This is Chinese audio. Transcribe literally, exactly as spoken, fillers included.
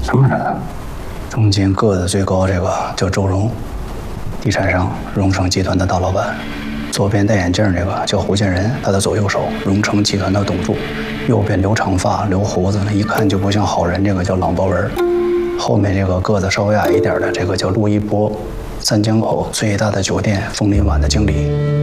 什么人？ 中间个子最高这个叫周荣，地产商，荣成集团的大老板。左边戴眼镜这个叫胡建仁，他的左右手，荣成集团的董柱。右边留长发、留胡子，一看就不像好人，这个叫郎博文。后面这个个子稍微矮一点的，这个叫陆一波，三江口最大的酒店枫林晚的经理。